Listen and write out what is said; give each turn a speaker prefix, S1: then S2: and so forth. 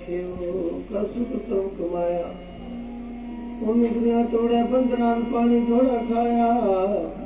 S1: ਰੱਖਿਓ ਕਰ ਸੁਖ ਸਭ ਕਮਾਇਆ ਉਹ ਨਿਗਰਿਆ ਤੋੜਿਆ ਬੰਦਨਾਂ ਪਾਣੀ ਥੋੜਾ ਖਾਇਆ